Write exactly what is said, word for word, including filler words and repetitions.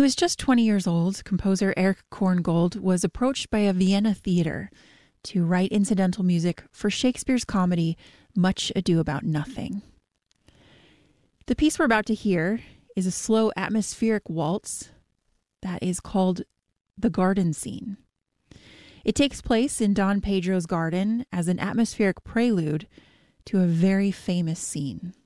was just twenty years old, composer Erich Korngold was approached by a Vienna theater to write incidental music for Shakespeare's comedy Much Ado About Nothing. The piece we're about to hear is a slow atmospheric waltz that is called The Garden Scene. It takes place in Don Pedro's garden as an atmospheric prelude to a very famous scene.